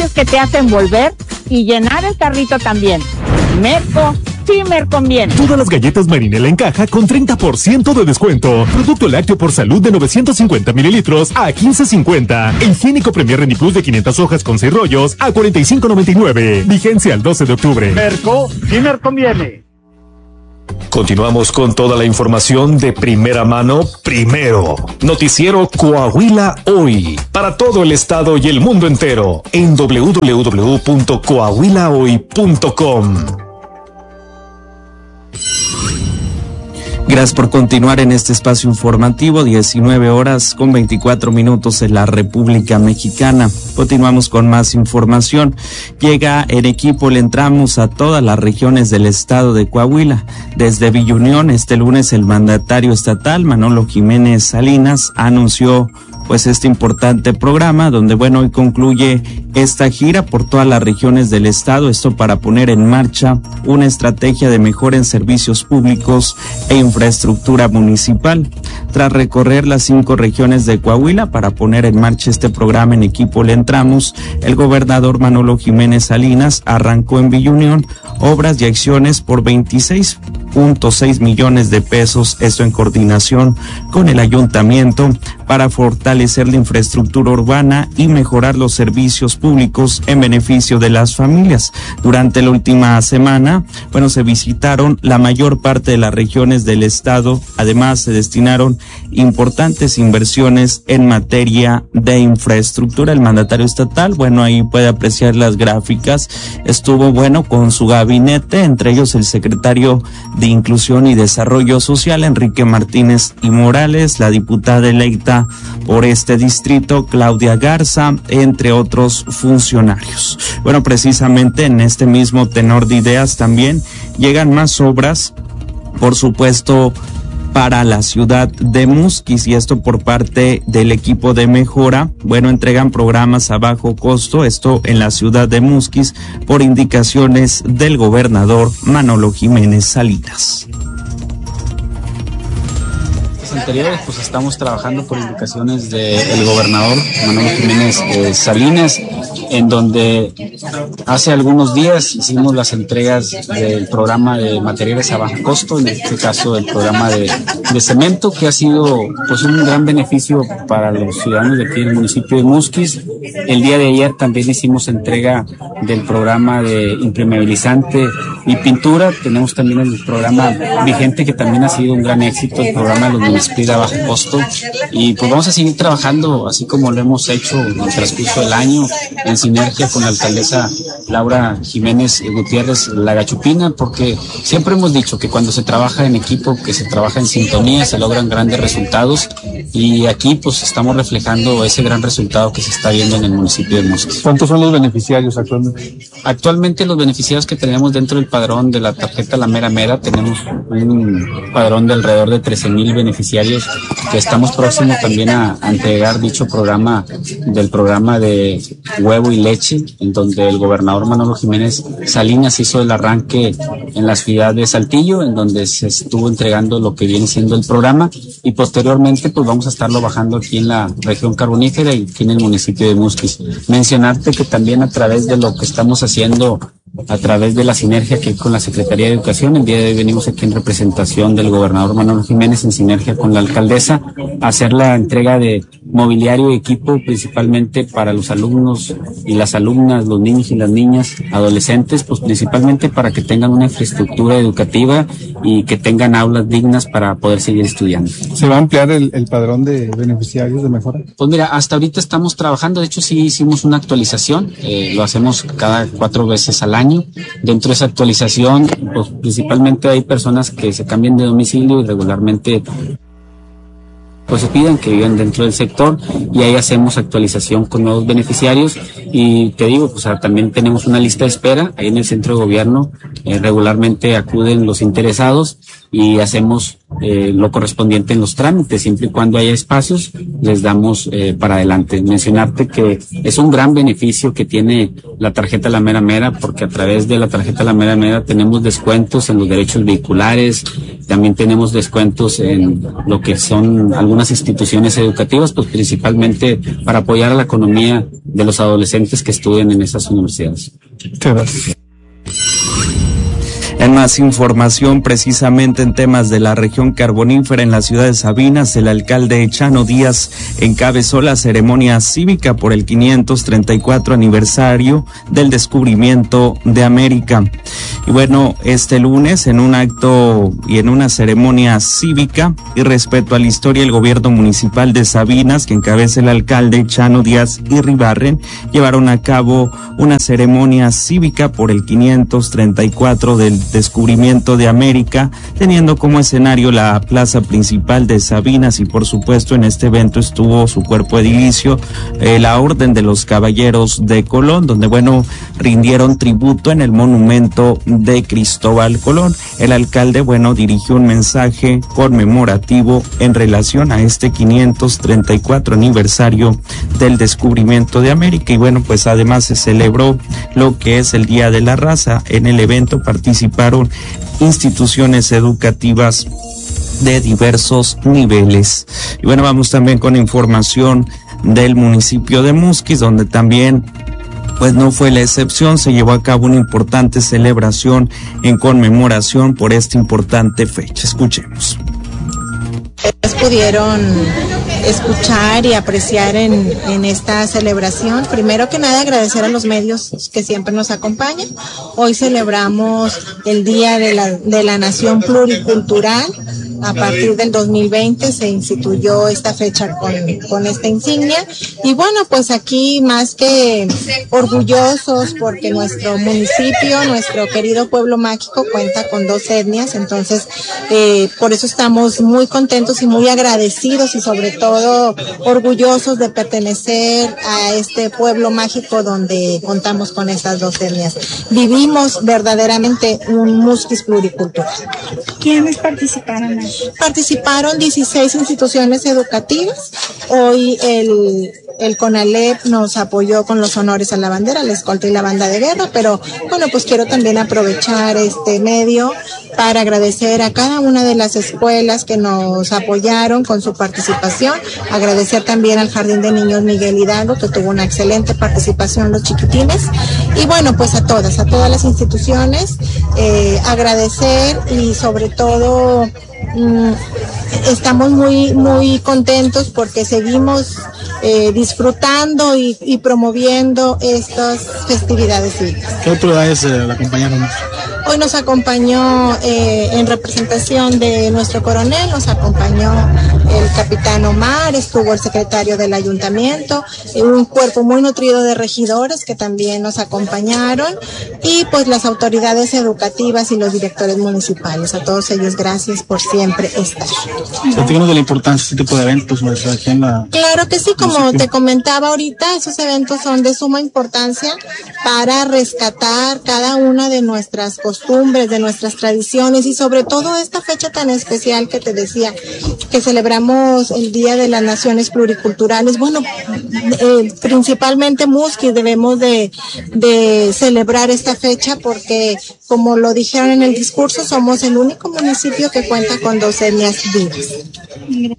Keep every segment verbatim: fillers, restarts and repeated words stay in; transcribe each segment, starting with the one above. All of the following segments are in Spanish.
beneficios que te hacen volver y llenar el carrito también. Merco, sí me conviene. Todas las galletas Marinela en caja con treinta por ciento de descuento. Producto lácteo por salud de novecientos cincuenta mililitros a quince cincuenta. E higiénico Premier Reniplus de quinientas hojas con seis rollos a cuarenta y cinco noventa y nueve. Vigencia al doce de octubre. Merco, sí me conviene. Continuamos con toda la información de primera mano, primero. Noticiero Coahuila Hoy. Para todo el estado y el mundo entero. En doble u doble u doble u punto coahuila hoy punto com. Gracias por continuar en este espacio informativo, diecinueve horas con veinticuatro minutos en la República Mexicana. Continuamos con más información. Llega en equipo, le entramos a todas las regiones del estado de Coahuila. Desde Villa Unión, este lunes el mandatario estatal, Manolo Jiménez Salinas, anunció pues este importante programa donde, bueno, hoy concluye esta gira por todas las regiones del estado, esto para poner en marcha una estrategia de mejora en servicios públicos e infraestructura municipal. Tras recorrer las cinco regiones de Coahuila para poner en marcha este programa en equipo le entramos, el gobernador Manolo Jiménez Salinas arrancó en Villa Unión obras y acciones por veintiséis punto seis millones de pesos, esto en coordinación con el ayuntamiento para fortalecer la infraestructura urbana y mejorar los servicios públicos en beneficio de las familias. Durante la última semana, bueno, se visitaron la mayor parte de las regiones del estado, además se destinaron importantes inversiones en materia de infraestructura. El mandatario estatal, bueno, ahí puede apreciar las gráficas, estuvo, bueno, con su gabinete, entre ellos el secretario de Inclusión y Desarrollo Social, Enrique Martínez y Morales, la diputada electa por este distrito, Claudia Garza, entre otros funcionarios. Bueno, precisamente en este mismo tenor de ideas también llegan más obras, por supuesto, para la ciudad de Musquis, y esto por parte del equipo de mejora. Bueno, entregan programas a bajo costo, esto en la ciudad de Musquis, por indicaciones del gobernador Manolo Jiménez Salinas. Anteriores, pues estamos trabajando por indicaciones del gobernador Manolo Jiménez eh, Salinas, en donde hace algunos días hicimos las entregas del programa de materiales a bajo costo, en este caso el programa de, de cemento, que ha sido pues un gran beneficio para los ciudadanos de aquí del municipio de Musquis. El día de ayer también hicimos entrega del programa de impermeabilizante y pintura. Tenemos también el programa vigente, que también ha sido un gran éxito, el programa de los municipios a bajo costo, y pues vamos a seguir trabajando así como lo hemos hecho en el transcurso del año, en sinergia con la alcaldesa Laura Jiménez Gutiérrez La Gachupina, porque siempre hemos dicho que cuando se trabaja en equipo, que se trabaja en sintonía, se logran grandes resultados, y aquí pues estamos reflejando ese gran resultado que se está viendo en el municipio de Musquis. ¿Cuántos son los beneficiarios actualmente? Actualmente los beneficiarios que tenemos dentro del padrón de la tarjeta La Mera Mera, tenemos un padrón de alrededor de trece mil beneficiarios, que estamos próximos también a, a entregar dicho programa del programa de huevo y leche, en donde el gobernador Manolo Jiménez Salinas hizo el arranque en la ciudad de Saltillo, en donde se estuvo entregando lo que viene siendo el programa, y posteriormente pues vamos a estarlo bajando aquí en la región carbonífera y aquí en el municipio de Musquis. Mencionarte que también a través de lo que estamos haciendo, a través de la sinergia que hay con la Secretaría de Educación, el día de hoy venimos aquí en representación del gobernador Manolo Jiménez, en sinergia con la alcaldesa, a hacer la entrega de mobiliario y equipo, principalmente para los alumnos y las alumnas, los niños y las niñas, adolescentes, pues principalmente para que tengan una infraestructura educativa y que tengan aulas dignas para poder seguir estudiando. ¿Se va a ampliar el, el padrón de beneficiarios de mejora? Pues mira, hasta ahorita estamos trabajando, de hecho sí hicimos una actualización, eh, lo hacemos cada cuatro veces al año. Dentro de esa actualización, pues principalmente hay personas que se cambian de domicilio y regularmente pues se piden que vivan dentro del sector, y ahí hacemos actualización con nuevos beneficiarios. Y te digo, pues también tenemos una lista de espera ahí en el centro de gobierno, eh, regularmente acuden los interesados, y hacemos eh, lo correspondiente en los trámites. Siempre y cuando haya espacios, les damos eh, para adelante. Mencionarte que es un gran beneficio que tiene la tarjeta La Mera Mera, porque a través de la tarjeta La Mera Mera tenemos descuentos en los derechos vehiculares, también tenemos descuentos en lo que son algunas instituciones educativas, pues principalmente para apoyar a la economía de los adolescentes que estudian en esas universidades. Muchas gracias. En más información, precisamente en temas de la región carbonífera en la ciudad de Sabinas, el alcalde Chano Díaz encabezó la ceremonia cívica por el quinientos treinta y cuatro aniversario del descubrimiento de América. Y bueno, este lunes, en un acto y en una ceremonia cívica y respeto a la historia, el gobierno municipal de Sabinas, que encabeza el alcalde Chano Díaz Irribarren, llevaron a cabo una ceremonia cívica por el quinientos treinta y cuatro del descubrimiento de América, teniendo como escenario la plaza principal de Sabinas, y por supuesto en este evento estuvo su cuerpo edilicio, eh, la Orden de los Caballeros de Colón, donde bueno, rindieron tributo en el monumento de Cristóbal Colón. El alcalde, bueno, dirigió un mensaje conmemorativo en relación a este quinientos treinta y cuatro aniversario del descubrimiento de América, y bueno, pues además se celebró lo que es el Día de la Raza. En el evento participaron instituciones educativas de diversos niveles. Y bueno, vamos también con información del municipio de Musquis, donde también pues no fue la excepción. Se llevó a cabo una importante celebración en conmemoración por esta importante fecha. Escuchemos. Pudieron escuchar y apreciar en, en esta celebración. Primero que nada, agradecer a los medios que siempre nos acompañan. Hoy celebramos el Día de la, de la Nación Pluricultural. A partir del dos mil veinte se instituyó esta fecha con, con esta insignia, y bueno, pues aquí más que orgullosos porque nuestro municipio, nuestro querido pueblo mágico cuenta con dos etnias, entonces eh, por eso estamos muy contentos y muy agradecidos y sobre todo orgullosos de pertenecer a este pueblo mágico donde contamos con estas dos etnias. Vivimos verdaderamente un Musquis pluricultural. ¿Quiénes participaron ahí? Participaron dieciséis instituciones educativas. Hoy el, el CONALEP nos apoyó con los honores a la bandera, la escolta y la banda de guerra, pero bueno, pues quiero también aprovechar este medio para agradecer a cada una de las escuelas que nos apoyaron con su participación, agradecer también al Jardín de Niños Miguel Hidalgo, que tuvo una excelente participación, los chiquitines, y bueno, pues a todas, a todas las instituciones, eh, agradecer y sobre todo mm, estamos muy, muy contentos porque seguimos eh, disfrutando y, y promoviendo estas festividades cívicas. ¿Qué autoridades eh, la acompañaron? Hoy nos acompañó eh, en representación de nuestro coronel, nos acompañó el capitán Omar, estuvo el secretario del ayuntamiento, eh, un cuerpo muy nutrido de regidores que también nos acompañaron, y pues las autoridades educativas y los directores municipales. A todos ellos gracias por siempre estar. ¿Platícanos de la importancia de este tipo de eventos aquí en la... Claro que sí, como te comentaba ahorita, esos eventos son de suma importancia para rescatar cada una de nuestras costumbres, de nuestras tradiciones, y sobre todo esta fecha tan especial que te decía, que celebramos el Día de las Naciones Pluriculturales. Bueno, eh, principalmente Musquis debemos de, de celebrar esta fecha porque, como lo dijeron en el discurso, somos el único municipio que cuenta con dos etnias vivas.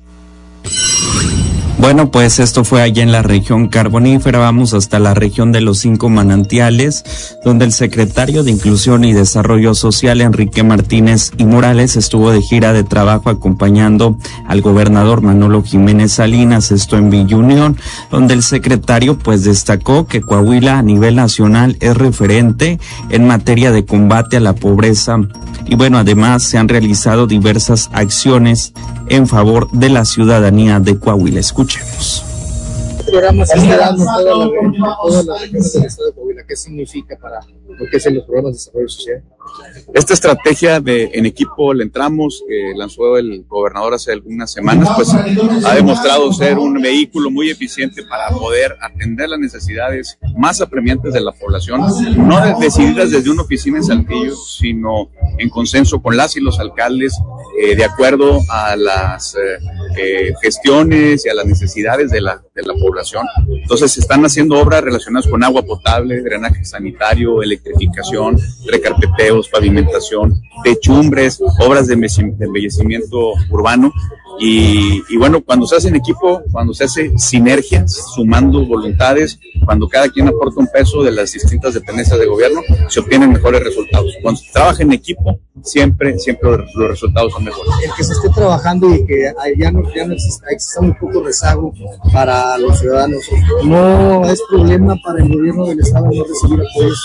Bueno, pues esto fue allá en la región carbonífera. Vamos hasta la región de los Cinco Manantiales, donde el secretario de Inclusión y Desarrollo Social, Enrique Martínez y Morales, estuvo de gira de trabajo acompañando al gobernador Manolo Jiménez Salinas, esto en Villa Unión, donde el secretario pues destacó que Coahuila a nivel nacional es referente en materia de combate a la pobreza, y bueno, además se han realizado diversas acciones en favor de la ciudadanía de Coahuila. Escuchemos. programa se está dando en todas las, todas las regiones del estado de Coahuila? ¿Qué significa para lo que es en los programas de desarrollo social? Esta estrategia de En Equipo Le Entramos, que lanzó el gobernador hace algunas semanas, pues ha demostrado ser un vehículo muy eficiente para poder atender las necesidades más apremiantes de la población, no decididas desde una oficina en Saltillo, sino en consenso con las y los alcaldes, eh, de acuerdo a las eh, eh, gestiones y a las necesidades de la, de la población. Entonces se están haciendo obras relacionadas con agua potable, drenaje sanitario, electrificación, recarpeteos, pavimentación, techumbres, obras de embellecimiento urbano. Y, y bueno, cuando se hace en equipo, cuando se hace sinergias, sumando voluntades, cuando cada quien aporta un peso de las distintas dependencias de gobierno, se obtienen mejores resultados. Cuando se trabaja en equipo, siempre, siempre los resultados son mejores. El que se esté trabajando y que ya no, ya no exista, exista un poco rezago para los ciudadanos, no es problema para el gobierno del estado no recibir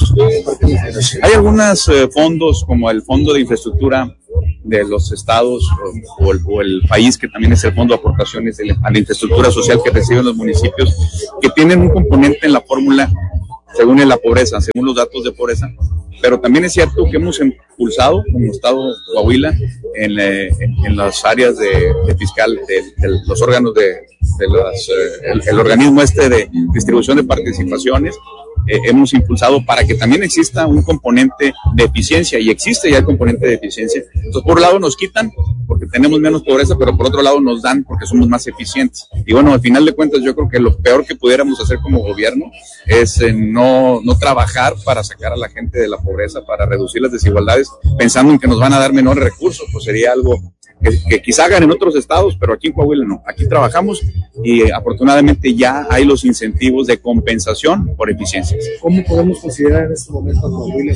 apoyos. Hay algunos eh, fondos, como el Fondo de Infraestructura de los estados o, o, el, o el país, que también es el Fondo de Aportaciones de la, a la Infraestructura Social que reciben los municipios, que tienen un componente en la fórmula según la pobreza, según los datos de pobreza. Pero también es cierto que hemos impulsado como Estado Coahuila en, eh, en, en las áreas de, de fiscal, de, de los órganos de, de las, eh, el, el organismo este de distribución de participaciones. Eh, hemos impulsado para que también exista un componente de eficiencia, y existe ya el componente de eficiencia. Entonces, por un lado nos quitan porque tenemos menos pobreza, pero por otro lado nos dan porque somos más eficientes. Y bueno, al final de cuentas, yo creo que lo peor que pudiéramos hacer como gobierno es eh, no, no trabajar para sacar a la gente de la pobreza, para reducir las desigualdades, pensando en que nos van a dar menores recursos. Pues sería algo que, que quizá hagan en otros estados, pero aquí en Coahuila no. Aquí trabajamos y eh, afortunadamente ya hay los incentivos de compensación por eficiencias. ¿Cómo podemos considerar en este momento a Coahuila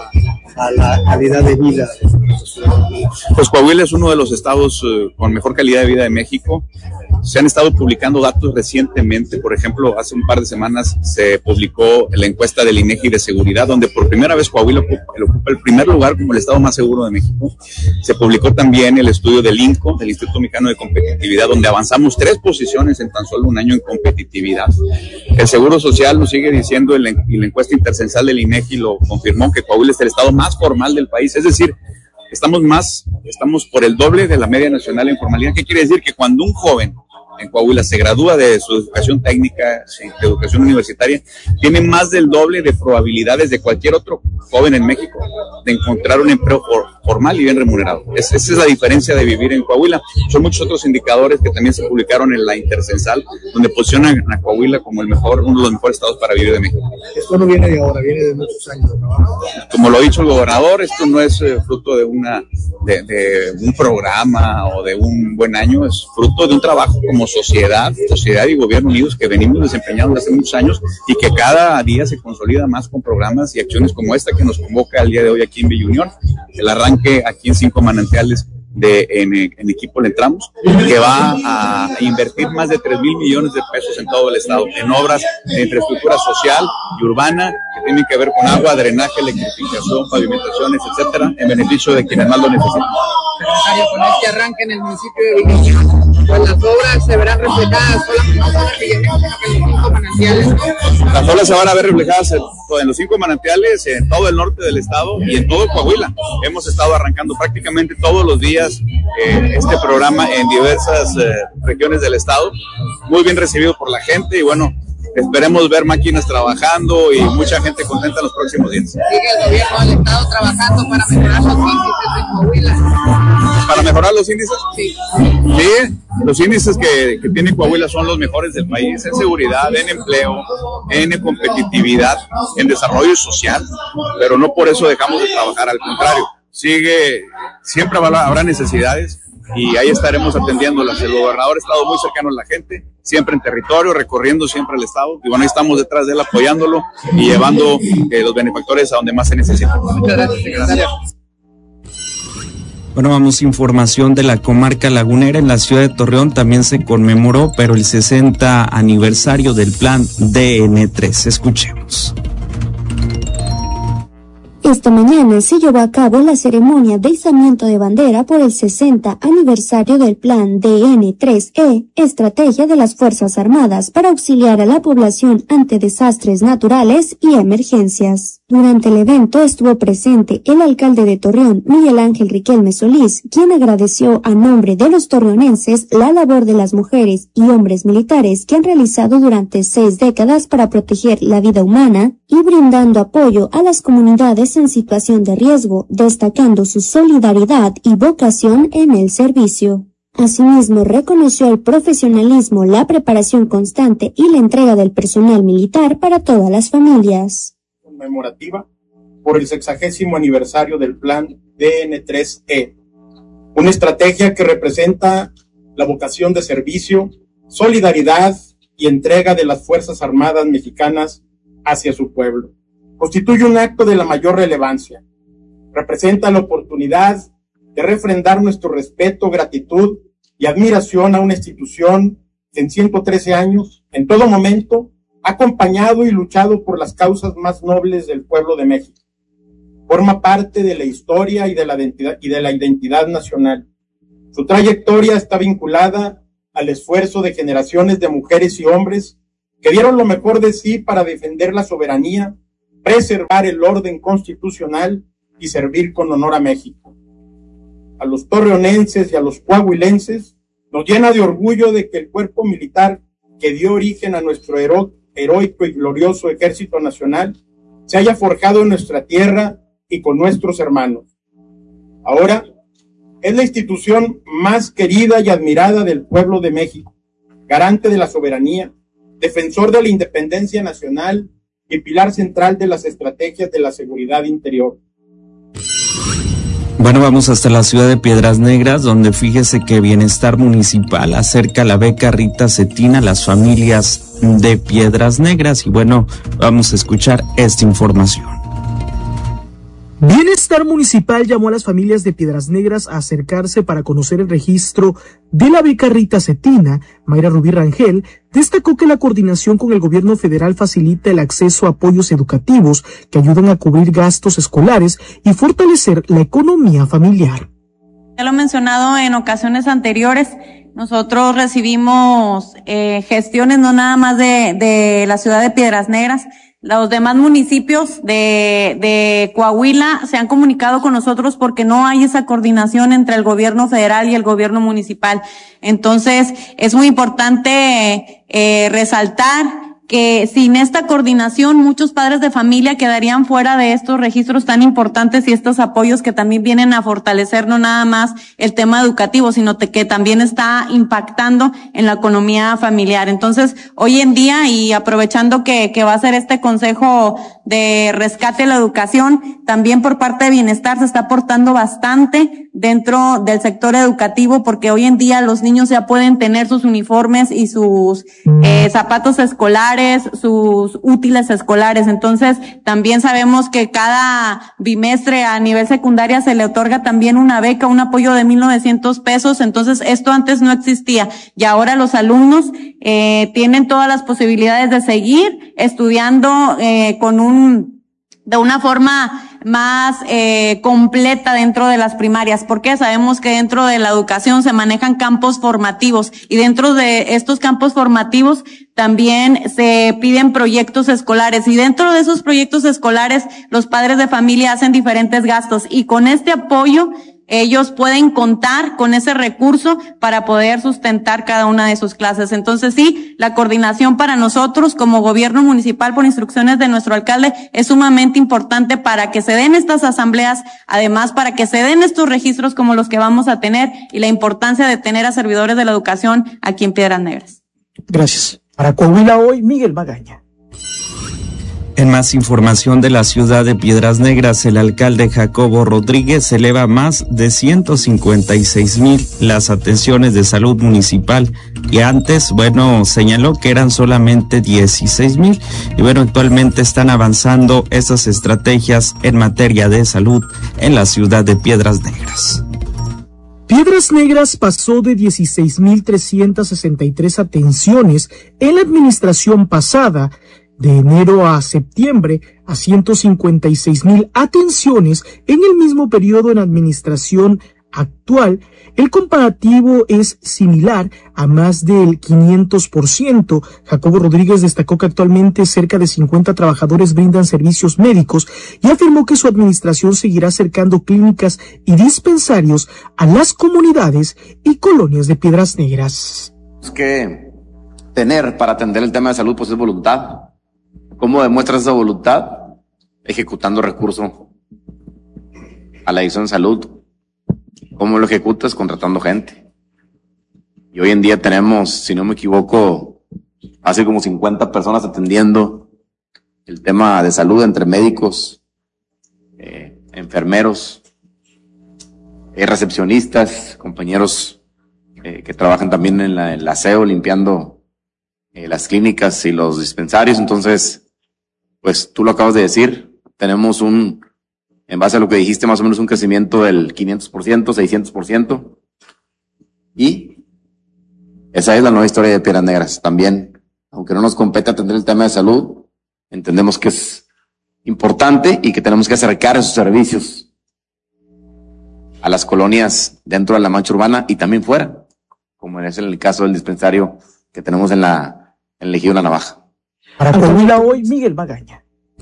a la calidad de vida? Pues Coahuila es uno de los estados eh, con mejor calidad de vida de México. Se han estado publicando datos recientemente. Por ejemplo, hace un par de semanas se publicó la encuesta del INEGI de seguridad, donde por primera vez Coahuila ocupa, ocupa el primer lugar como el estado más seguro de México. Se publicó también el estudio del INCO, del Instituto Mexicano de Competitividad, donde avanzamos tres posiciones en tan solo un año en competitividad. El Seguro Social nos sigue diciendo, y la encuesta intercensal del INEGI lo confirmó, que Coahuila es el estado más formal del país. Es decir, estamos más, estamos por el doble de la media nacional en formalidad. ¿Qué quiere decir? Que cuando un joven en Coahuila se gradúa de su educación técnica, de educación universitaria, tiene más del doble de probabilidades de cualquier otro joven en México de encontrar un empleo for, formal y bien remunerado. Es, esa es la diferencia de vivir en Coahuila. Son muchos otros indicadores que también se publicaron en la Intercensal, donde posicionan a Coahuila como el mejor, uno de los mejores estados para vivir de México. Esto no viene de ahora, viene de muchos años de trabajo. Como lo ha dicho el gobernador, esto no es eh, fruto de una de, de un programa o de un buen año, es fruto de un trabajo como sociedad, sociedad y gobierno unidos que venimos desempeñando desde hace muchos años y que cada día se consolida más con programas y acciones como esta que nos convoca el día de hoy aquí en Villa Unión. El arranque aquí en Cinco Manantiales de en, en Equipo Le Entramos, que va a invertir más de tres mil millones de pesos en todo el estado, en obras de infraestructura social y urbana que tienen que ver con agua, drenaje, electrificación, pavimentaciones, etcétera, en beneficio de quienes más lo necesitan. Secretario, con este arranque en el municipio de Villa Unión, pues las obras se verán reflejadas solamente no solo en Villanueva, sino que en los cinco manantiales, ¿no? Las obras se van a ver reflejadas en, en los cinco manantiales, en todo el norte del estado y en todo Coahuila. Hemos estado arrancando prácticamente todos los días eh, este programa en diversas eh, regiones del estado, muy bien recibido por la gente y bueno, esperemos ver máquinas trabajando y mucha gente contenta en los próximos días. Sigue el gobierno del estado trabajando para mejorar los índices en Coahuila. ¿Para mejorar los índices? Sí. Sí, los índices que, que tiene Coahuila son los mejores del país, en seguridad, en empleo, en competitividad, en desarrollo social, pero no por eso dejamos de trabajar, al contrario, sigue, siempre habrá necesidades y ahí estaremos atendiéndolas. El gobernador ha estado muy cercano a la gente, siempre en territorio, recorriendo siempre el estado, y bueno, ahí estamos detrás de él apoyándolo y llevando eh, los benefactores a donde más se necesitan. Muchas gracias, secretario. Bueno, vamos a información de la comarca lagunera. En la ciudad de Torreón también se conmemoró, pero el sesenta aniversario del plan D N tres. Escuchemos. Esta mañana se llevó a cabo la ceremonia de izamiento de bandera por el sesenta aniversario del Plan D N tres E, Estrategia de las Fuerzas Armadas para auxiliar a la población ante desastres naturales y emergencias. Durante el evento estuvo presente el alcalde de Torreón, Miguel Ángel Riquelme Solís, quien agradeció a nombre de los torreonenses la labor de las mujeres y hombres militares que han realizado durante seis décadas para proteger la vida humana y brindando apoyo a las comunidades en situación de riesgo, destacando su solidaridad y vocación en el servicio. Asimismo, reconoció el profesionalismo, la preparación constante y la entrega del personal militar para todas las familias. Conmemorativa por el sexagésimo aniversario del Plan D N tres E, una estrategia que representa la vocación de servicio, solidaridad y entrega de las Fuerzas Armadas mexicanas hacia su pueblo. Constituye un acto de la mayor relevancia. Representa la oportunidad de refrendar nuestro respeto, gratitud y admiración a una institución que en ciento trece años, en todo momento, ha acompañado y luchado por las causas más nobles del pueblo de México. Forma parte de la historia y de la identidad, y de la identidad nacional. Su trayectoria está vinculada al esfuerzo de generaciones de mujeres y hombres que dieron lo mejor de sí para defender la soberanía, preservar el orden constitucional y servir con honor a México. A los torreonenses y a los coahuilenses nos llena de orgullo de que el cuerpo militar que dio origen a nuestro hero- heroico y glorioso Ejército Nacional se haya forjado en nuestra tierra y con nuestros hermanos. Ahora es la institución más querida y admirada del pueblo de México, garante de la soberanía, defensor de la independencia nacional y pilar central de las estrategias de la seguridad interior. Bueno, vamos hasta la ciudad de Piedras Negras, donde fíjese que Bienestar Municipal acerca la beca Rita Cetina a las familias de Piedras Negras. Y bueno, vamos a escuchar esta información. Bienestar Municipal llamó a las familias de Piedras Negras a acercarse para conocer el registro de la beca Rita Cetina. Mayra Rubí Rangel destacó que la coordinación con el gobierno federal facilita el acceso a apoyos educativos que ayudan a cubrir gastos escolares y fortalecer la economía familiar. Ya lo he mencionado en ocasiones anteriores, nosotros recibimos eh, gestiones no nada más de, de la ciudad de Piedras Negras. Los demás municipios de, de Coahuila se han comunicado con nosotros porque no hay esa coordinación entre el gobierno federal y el gobierno municipal. Entonces, es muy importante eh, resaltar que sin esta coordinación muchos padres de familia quedarían fuera de estos registros tan importantes y estos apoyos que también vienen a fortalecer no nada más el tema educativo, sino que también está impactando en la economía familiar. Entonces, hoy en día, y aprovechando que, que va a ser este consejo de rescate a la educación, también por parte de Bienestar se está aportando bastante dentro del sector educativo, porque hoy en día los niños ya pueden tener sus uniformes y sus eh, zapatos escolares, sus útiles escolares. Entonces, también sabemos que cada bimestre a nivel secundaria se le otorga también una beca, un apoyo de mil novecientos pesos. Entonces, esto antes no existía y ahora los alumnos eh, tienen todas las posibilidades de seguir estudiando eh, con un de una forma más eh, completa dentro de las primarias, porque sabemos que dentro de la educación se manejan campos formativos y dentro de estos campos formativos también se piden proyectos escolares y dentro de esos proyectos escolares los padres de familia hacen diferentes gastos y con este apoyo ellos pueden contar con ese recurso para poder sustentar cada una de sus clases. Entonces sí, la coordinación para nosotros como gobierno municipal por instrucciones de nuestro alcalde es sumamente importante para que se den estas asambleas, además para que se den estos registros como los que vamos a tener y la importancia de tener a servidores de la educación aquí en Piedras Negras. Gracias. Para Coahuila Hoy, Miguel Magaña. En más información de la ciudad de Piedras Negras, el alcalde Jacobo Rodríguez eleva más de ciento cincuenta y seis mil las atenciones de salud municipal y antes, bueno, señaló que eran solamente dieciséis mil y bueno, actualmente están avanzando esas estrategias en materia de salud en la ciudad de Piedras Negras. Piedras Negras pasó de dieciséis mil trescientas sesenta y tres atenciones en la administración pasada de enero a septiembre a ciento cincuenta y seis mil atenciones en el mismo periodo en administración actual. El comparativo es similar a más del quinientos por ciento. Jacobo Rodríguez destacó que actualmente cerca de cincuenta trabajadores brindan servicios médicos y afirmó que su administración seguirá acercando clínicas y dispensarios a las comunidades y colonias de Piedras Negras. Que tener para atender el tema de salud pues es voluntad. ¿Cómo demuestras esa voluntad? Ejecutando recurso a la dirección de salud. ¿Cómo lo ejecutas? Contratando gente. Y hoy en día tenemos, si no me equivoco, hace como cincuenta personas atendiendo el tema de salud entre médicos, eh, enfermeros, eh, recepcionistas, compañeros eh, que trabajan también en la, el aseo, limpiando eh, las clínicas y los dispensarios. Entonces, pues tú lo acabas de decir, tenemos un, en base a lo que dijiste, más o menos un crecimiento del quinientos por ciento, seiscientos por ciento. Y esa es la nueva historia de Piedras Negras. También, aunque no nos compete atender el tema de salud, entendemos que es importante y que tenemos que acercar esos servicios a las colonias dentro de la mancha urbana y también fuera, como es en el caso del dispensario que tenemos en la en el ejido La Navaja. Para Coahuila hoy, Miguel Magaña.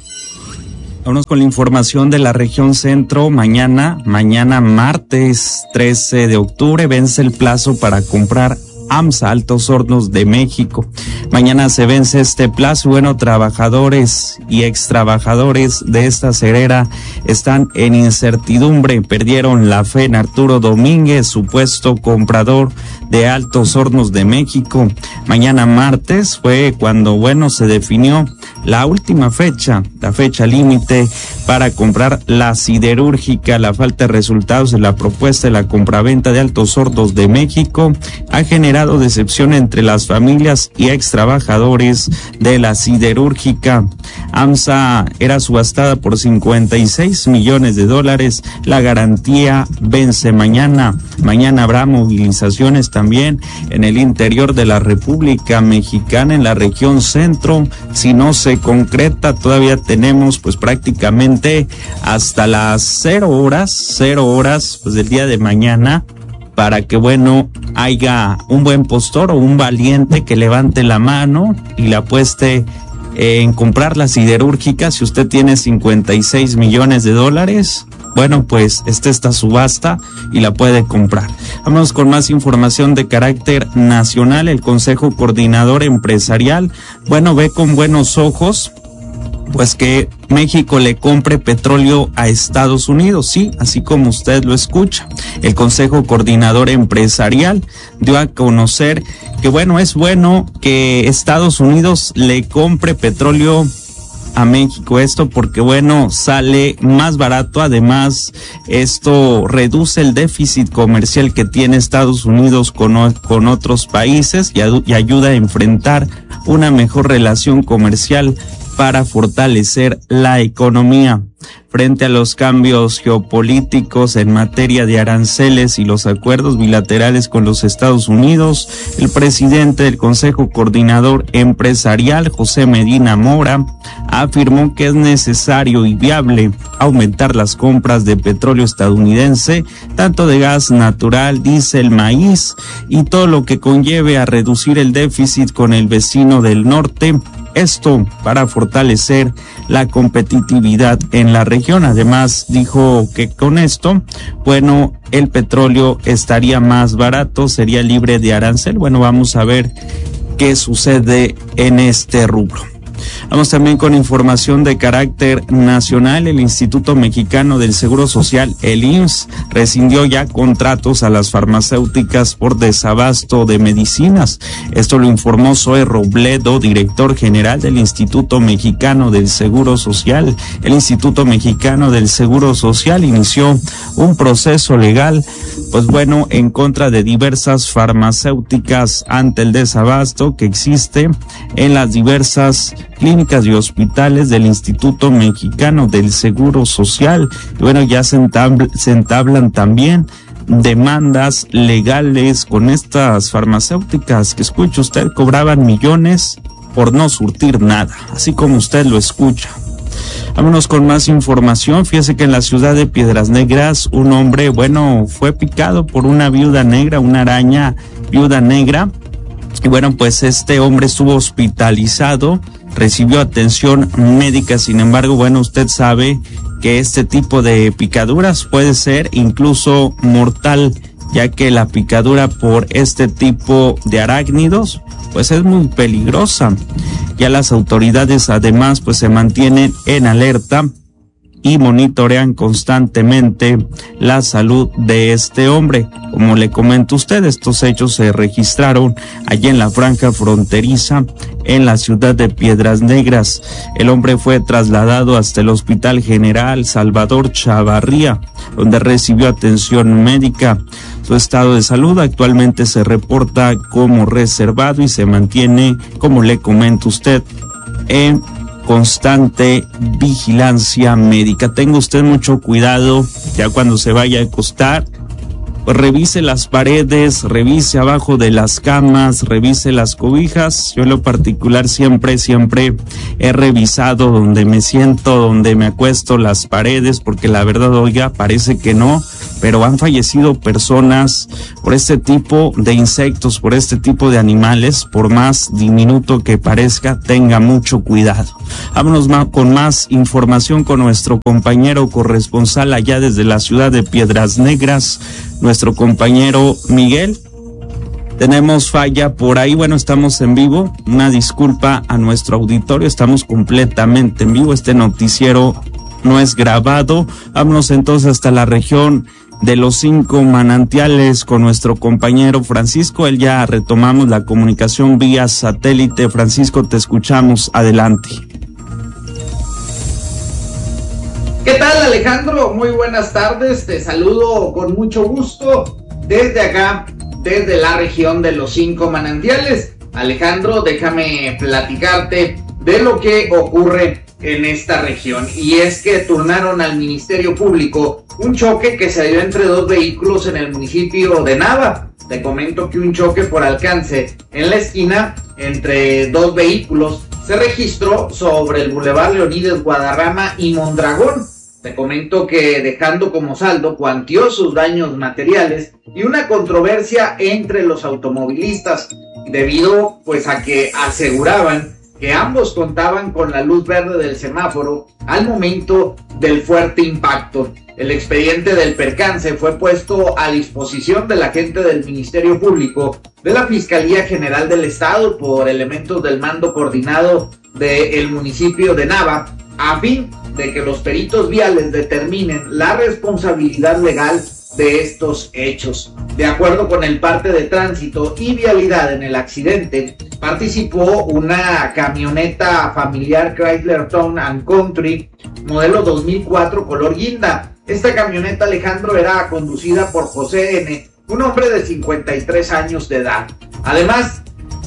Vámonos con la información de la región centro. Mañana, mañana martes trece de octubre, vence el plazo para comprar AMSA, Altos Hornos de México. Mañana se vence este plazo. Bueno, trabajadores y ex trabajadores de esta cerera están en incertidumbre. Perdieron la fe en Arturo Domínguez, supuesto comprador de Altos Hornos de México. Mañana martes fue cuando, bueno, se definió la última fecha, la fecha límite para comprar la siderúrgica. La falta de resultados de la propuesta de la compraventa de Altos Hornos de México ha generado decepción entre las familias y ex trabajadores de la siderúrgica. AMSA era subastada por cincuenta y seis millones de dólares. La garantía vence mañana. Mañana habrá movilizaciones también en el interior de la República Mexicana, en la región centro. Si no se concreta, todavía tenemos pues prácticamente hasta las cero horas, cero horas pues del día de mañana, para que, bueno, haya un buen postor o un valiente que levante la mano y la apueste en comprar la siderúrgica. Si usted tiene cincuenta y seis millones de dólares, bueno, pues esta esta subasta y la puede comprar. Vamos con más información de carácter nacional. El Consejo Coordinador Empresarial, bueno, ve con buenos ojos pues que México le compre petróleo a Estados Unidos, sí, así como usted lo escucha. El Consejo Coordinador Empresarial dio a conocer que, bueno, es bueno que Estados Unidos le compre petróleo a México. Esto porque, bueno, sale más barato. Además, esto reduce el déficit comercial que tiene Estados Unidos con, con otros países y, y ayuda a enfrentar una mejor relación comercial para fortalecer la economía. Frente a los cambios geopolíticos en materia de aranceles y los acuerdos bilaterales con los Estados Unidos, el presidente del Consejo Coordinador Empresarial, José Medina Mora, afirmó que es necesario y viable aumentar las compras de petróleo estadounidense, tanto de gas natural, diésel, maíz y todo lo que conlleve a reducir el déficit con el vecino del norte. Esto para fortalecer la competitividad en la región. Además, dijo que con esto, bueno, el petróleo estaría más barato, sería libre de arancel. Bueno, vamos a ver qué sucede en este rubro. Vamos también con información de carácter nacional. El Instituto Mexicano del Seguro Social, el I M S S, rescindió ya contratos a las farmacéuticas por desabasto de medicinas. Esto lo informó Zoe Robledo, director general del Instituto Mexicano del Seguro Social. El Instituto Mexicano del Seguro Social inició un proceso legal, pues bueno, en contra de diversas farmacéuticas ante el desabasto que existe en las diversas clínicas y hospitales del Instituto Mexicano del Seguro Social. Y bueno, ya se, entabl- se entablan también demandas legales con estas farmacéuticas que, escuche usted, cobraban millones por no surtir nada, así como usted lo escucha. Vámonos con más información. Fíjese que en la ciudad de Piedras Negras un hombre, bueno, fue picado por una viuda negra, una araña viuda negra. Y bueno, pues este hombre estuvo hospitalizado, recibió atención médica. Sin embargo, bueno, usted sabe que este tipo de picaduras puede ser incluso mortal, ya que la picadura por este tipo de arácnidos pues es muy peligrosa. Ya las autoridades además pues se mantienen en alerta y monitorean constantemente la salud de este hombre. Como le comento a usted, estos hechos se registraron allí en la franja fronteriza en la ciudad de Piedras Negras. El hombre fue trasladado hasta el Hospital General Salvador Chavarría, donde recibió atención médica. Su estado de salud actualmente se reporta como reservado y se mantiene, como le comento a usted, en constante vigilancia médica. Tenga usted mucho cuidado ya cuando se vaya a acostar, pues revise las paredes, revise abajo de las camas, revise las cobijas. Yo en lo particular siempre, siempre he revisado donde me siento, donde me acuesto, las paredes, porque la verdad, oiga, parece que no, pero han fallecido personas por este tipo de insectos, por este tipo de animales. Por más diminuto que parezca, tenga mucho cuidado. Vámonos más, con más información con nuestro compañero corresponsal allá desde la ciudad de Piedras Negras, nuestro compañero Miguel. Tenemos falla por ahí, bueno, estamos en vivo, una disculpa a nuestro auditorio, estamos completamente en vivo, este noticiero no es grabado. Vámonos entonces hasta la región de los Cinco Manantiales con nuestro compañero Francisco. Él ya retomamos la comunicación vía satélite. Francisco, te escuchamos, adelante. ¿Qué tal, Alejandro? Muy buenas tardes, te saludo con mucho gusto desde acá, desde la región de los Cinco Manantiales. Alejandro, déjame platicarte de lo que ocurre en esta región, y es que turnaron al Ministerio Público un choque que se dio entre dos vehículos en el municipio de Nava. Te comento que un choque por alcance en la esquina entre dos vehículos se registró sobre el Boulevard Leonides Guadarrama y Mondragón. Te comento que dejando como saldo cuantiosos daños materiales y una controversia entre los automovilistas debido pues a que aseguraban que ambos contaban con la luz verde del semáforo al momento del fuerte impacto. El expediente del percance fue puesto a disposición del agente del Ministerio Público de la Fiscalía General del Estado por elementos del mando coordinado del municipio de Nava, a fin de que los peritos viales determinen la responsabilidad legal de estos hechos. De acuerdo con el parte de tránsito y vialidad en el accidente, participó una camioneta familiar Chrysler Town and Country modelo dos mil cuatro color guinda. Esta camioneta, Alejandro, era conducida por José N., un hombre de cincuenta y tres años de edad. Además,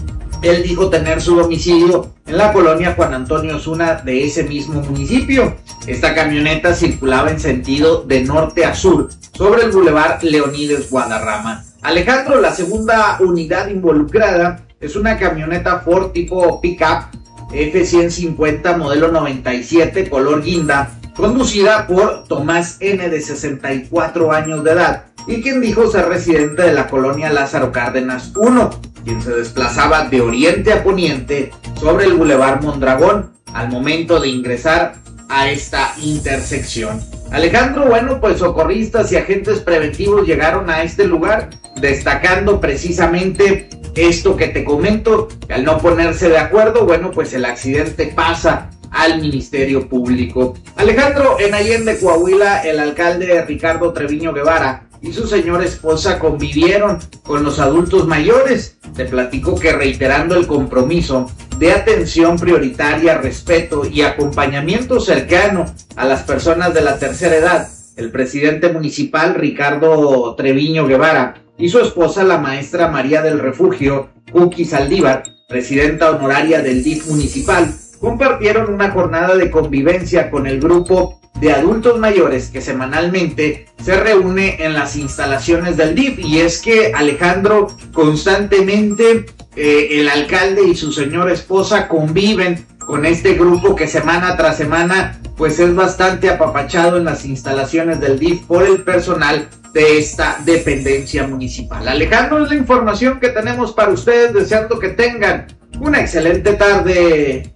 él dijo tener su domicilio en la colonia Juan Antonio Osuna de ese mismo municipio. Esta camioneta circulaba en sentido de norte a sur sobre el Boulevard Leonides Guadarrama. Alejandro, la segunda unidad involucrada es una camioneta Ford tipo pickup F ciento cincuenta modelo noventa y siete color guinda, conducida por Tomás N., de sesenta y cuatro años de edad, y quien dijo ser residente de la colonia Lázaro Cárdenas uno, quien se desplazaba de oriente a poniente sobre el Boulevard Mondragón al momento de ingresar a esta intersección. Alejandro, bueno, pues socorristas y agentes preventivos llegaron a este lugar, destacando precisamente esto que te comento, que al no ponerse de acuerdo, bueno, pues el accidente pasa al Ministerio Público. Alejandro, en Allende, Coahuila, el alcalde Ricardo Treviño Guevara y su señora esposa convivieron con los adultos mayores. Te platico que, reiterando el compromiso de atención prioritaria, respeto y acompañamiento cercano a las personas de la tercera edad, el presidente municipal Ricardo Treviño Guevara y su esposa, la maestra María del Refugio Cookie Saldívar, presidenta honoraria del D I F municipal, compartieron una jornada de convivencia con el grupo de adultos mayores que semanalmente se reúne en las instalaciones del D I F. Y es que, Alejandro, constantemente eh, el alcalde y su señora esposa conviven con este grupo que semana tras semana pues es bastante apapachado en las instalaciones del D I F por el personal de esta dependencia municipal. Alejandro, es la información que tenemos para ustedes, deseando que tengan una excelente tarde.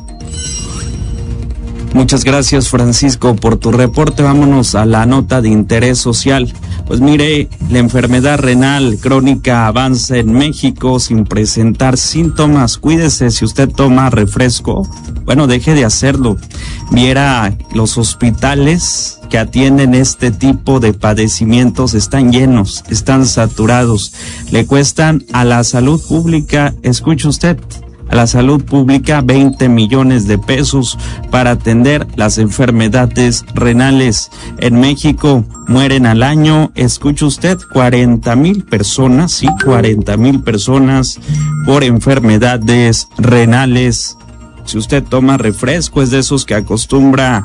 Muchas gracias, Francisco, por tu reporte. Vámonos a la nota de interés social. Pues mire, la enfermedad renal crónica avanza en México sin presentar síntomas. Cuídese si usted toma refresco. Bueno, deje de hacerlo. Viera, los hospitales que atienden este tipo de padecimientos están llenos, están saturados. Le cuestan a la salud pública, escuche usted, a la salud pública veinte millones de pesos para atender las enfermedades renales. En México mueren al año, escuche usted, cuarenta mil personas, sí, cuarenta mil personas por enfermedades renales. Si usted toma refresco, es de esos que acostumbra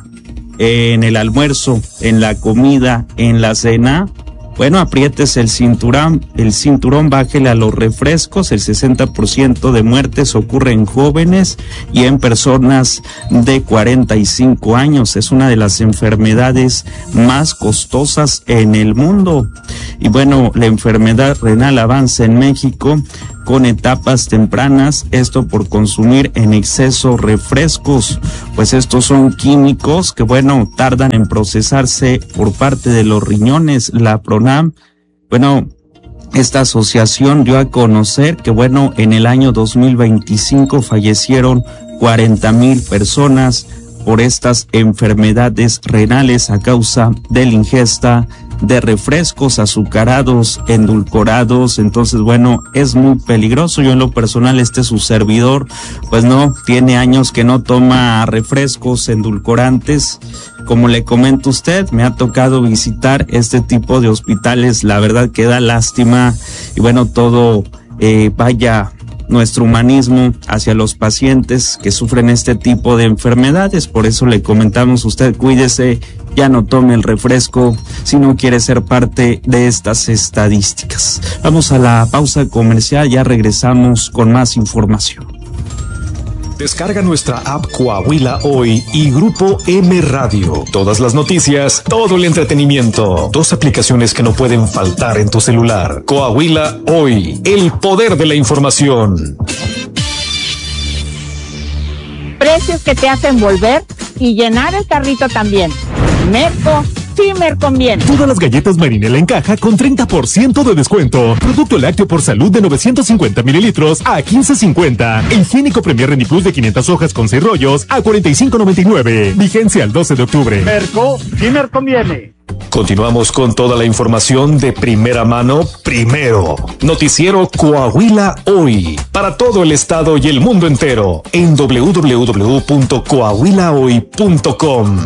en el almuerzo, en la comida, en la cena, bueno, apriétese el cinturón, el cinturón, bájele a los refrescos. El sesenta por ciento de muertes ocurre en jóvenes y en personas de cuarenta y cinco años. Es una de las enfermedades más costosas en el mundo. Y bueno, la enfermedad renal avanza en México con etapas tempranas, esto por consumir en exceso refrescos, pues estos son químicos que, bueno, tardan en procesarse por parte de los riñones. La PRONAM, bueno, esta asociación dio a conocer que, bueno, en el año dos mil veinticinco fallecieron cuarenta mil personas por estas enfermedades renales a causa de la ingesta de refrescos azucarados, endulcorados. Entonces, bueno, es muy peligroso. Yo en lo personal, este su servidor, pues no, tiene años que no toma refrescos endulcorantes. Como le comento a usted, me ha tocado visitar este tipo de hospitales, la verdad que da lástima. Y bueno, todo, eh, vaya, nuestro humanismo hacia los pacientes que sufren este tipo de enfermedades. Por eso le comentamos a usted, cuídese, ya no tome el refresco si no quiere ser parte de estas estadísticas. Vamos a la pausa comercial, ya regresamos con más información. Descarga nuestra app Coahuila Hoy y Grupo M Radio. Todas las noticias, todo el entretenimiento. Dos aplicaciones que no pueden faltar en tu celular. Coahuila Hoy, el poder de la información. Precios que te hacen volver y llenar el carrito también. Merco, sí me conviene. Todas las galletas Marinela en caja con treinta por ciento de descuento. Producto lácteo por salud de novecientos cincuenta mililitros a quince cincuenta. E higiénico Premier Reniplus de quinientas hojas con seis rollos a cuarenta y cinco noventa y nueve. Vigencia al doce de octubre. Merco, sí me conviene. Continuamos con toda la información de primera mano, primero. Noticiero Coahuila Hoy. Para todo el estado y el mundo entero. En doble u doble u doble u punto coahuila hoy punto com.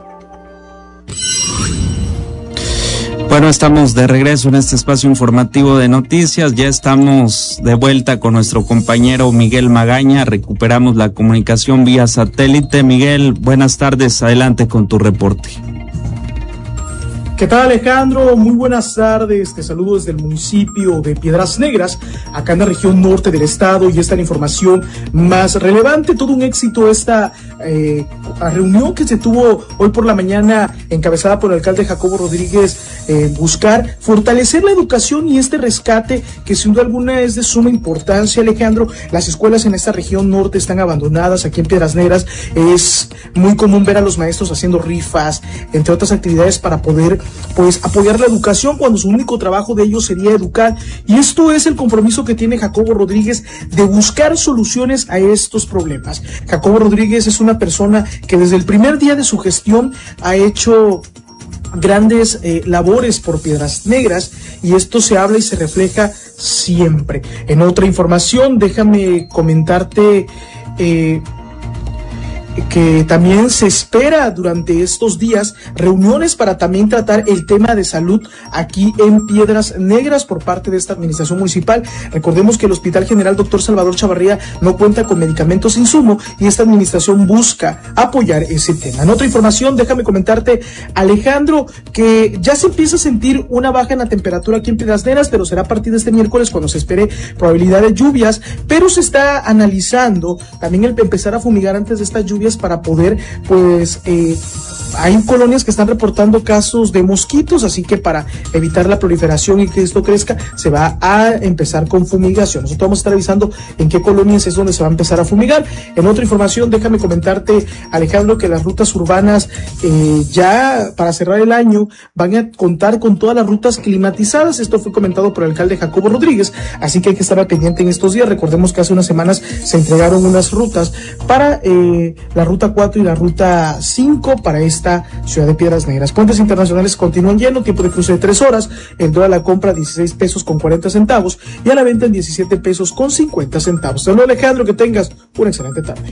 Bueno, estamos de regreso en este espacio informativo de noticias. Ya estamos de vuelta con nuestro compañero Miguel Magaña. Recuperamos la comunicación vía satélite. Miguel, buenas tardes. Adelante con tu reporte. ¿Qué tal, Alejandro? Muy buenas tardes. Te saludo desde el municipio de Piedras Negras, acá en la región norte del estado, y esta es la información más relevante. Todo un éxito esta eh, reunión que se tuvo hoy por la mañana, encabezada por el alcalde Jacobo Rodríguez, eh, buscar fortalecer la educación y este rescate que sin duda alguna es de suma importancia, Alejandro. Las escuelas en esta región norte están abandonadas. Aquí en Piedras Negras es muy común ver a los maestros haciendo rifas, entre otras actividades, para poder pues apoyar la educación, cuando su único trabajo de ellos sería educar. Y esto es el compromiso que tiene Jacobo Rodríguez de buscar soluciones a estos problemas. Jacobo Rodríguez es una persona que desde el primer día de su gestión ha hecho grandes eh, labores por Piedras Negras, y esto se habla y se refleja siempre. En otra información, déjame comentarte eh, que también se espera durante estos días reuniones para también tratar el tema de salud aquí en Piedras Negras por parte de esta administración municipal. Recordemos que el Hospital General Doctor Salvador Chavarría no cuenta con medicamentos insumo y esta administración busca apoyar ese tema. En otra información, déjame comentarte, Alejandro, que ya se empieza a sentir una baja en la temperatura aquí en Piedras Negras, pero será a partir de este miércoles cuando se espere probabilidad de lluvias, pero se está analizando también el empezar a fumigar antes de estas lluvias para poder, pues, eh, hay colonias que están reportando casos de mosquitos, así que para evitar la proliferación y que esto crezca, se va a empezar con fumigación. Nosotros vamos a estar revisando en qué colonias es donde se va a empezar a fumigar. En otra información, déjame comentarte, Alejandro, que las rutas urbanas eh, ya para cerrar el año van a contar con todas las rutas climatizadas. Esto fue comentado por el alcalde Jacobo Rodríguez, así que hay que estar pendiente en estos días. Recordemos que hace unas semanas se entregaron unas rutas para eh, la ruta cuatro y la ruta cinco para esta ciudad de Piedras Negras. Puentes internacionales continúan llenos, tiempo de cruce de tres horas, el dólar a la compra dieciséis pesos con cuarenta centavos y a la venta en diecisiete pesos con cincuenta centavos. Saludos, Alejandro, que tengas una excelente tarde.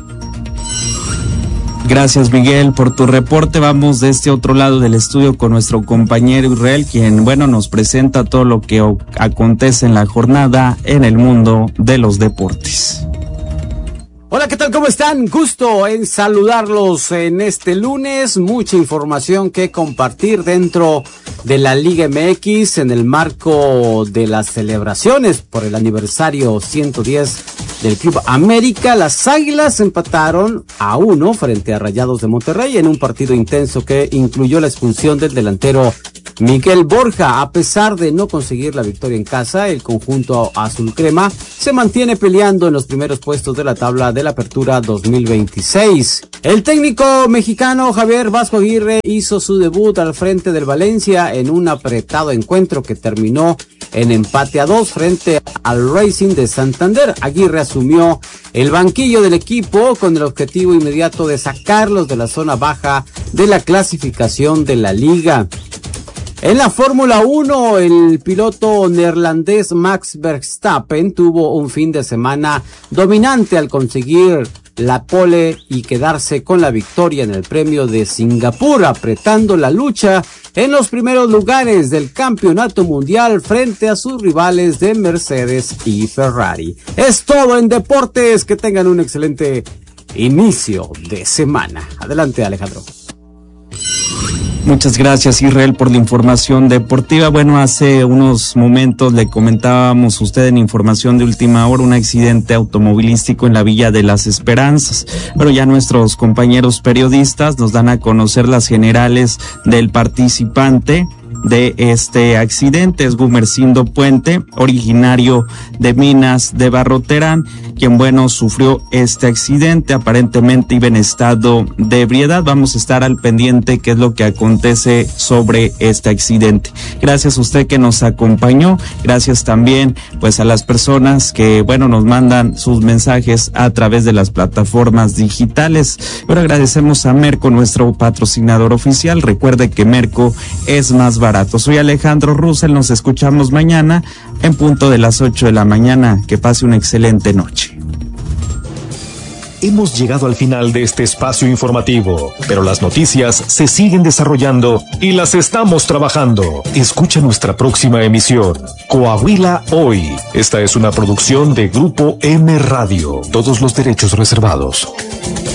Gracias, Miguel, por tu reporte. Vamos de este otro lado del estudio con nuestro compañero Israel, quien, bueno, nos presenta todo lo que acontece en la jornada en el mundo de los deportes. Hola, ¿qué tal? ¿Cómo están? Gusto en saludarlos en este lunes. Mucha información que compartir dentro de la Liga M X en el marco de las celebraciones por el aniversario ciento diez del Club América. Las Águilas empataron a uno frente a Rayados de Monterrey en un partido intenso que incluyó la expulsión del delantero Miguel Borja. A pesar de no conseguir la victoria en casa, el conjunto azul crema se mantiene peleando en los primeros puestos de la tabla de la Apertura dos mil veintiséis. El técnico mexicano Javier Vasco Aguirre hizo su debut al frente del Valencia en un apretado encuentro que terminó en empate a dos frente al Racing de Santander. Aguirre asumió el banquillo del equipo con el objetivo inmediato de sacarlos de la zona baja de la clasificación de la liga. En la Fórmula uno, el piloto neerlandés Max Verstappen tuvo un fin de semana dominante al conseguir la pole y quedarse con la victoria en el Premio de Singapur, apretando la lucha en los primeros lugares del campeonato mundial frente a sus rivales de Mercedes y Ferrari. Es todo en deportes, que tengan un excelente inicio de semana. Adelante, Alejandro. Muchas gracias, Israel, por la información deportiva. Bueno, hace unos momentos le comentábamos a usted en información de última hora un accidente automovilístico en la Villa de las Esperanzas. Pero ya nuestros compañeros periodistas nos dan a conocer las generales del participante de este accidente. Es Gumercindo Puente, originario de Minas de Barroterán, quien, bueno, sufrió este accidente. Aparentemente iba en estado de ebriedad. Vamos a estar al pendiente qué es lo que acontece sobre este accidente. Gracias a usted que nos acompañó. Gracias también, pues, a las personas que, bueno, nos mandan sus mensajes a través de las plataformas digitales. Ahora agradecemos a Merco, nuestro patrocinador oficial. Recuerde que Merco es más barato. Soy Alejandro Russell, nos escuchamos mañana en punto de las ocho de la mañana. Que pase una excelente noche. Hemos llegado al final de este espacio informativo, pero las noticias se siguen desarrollando y las estamos trabajando. Escucha nuestra próxima emisión, Coahuila Hoy. Esta es una producción de Grupo M Radio. Todos los derechos reservados.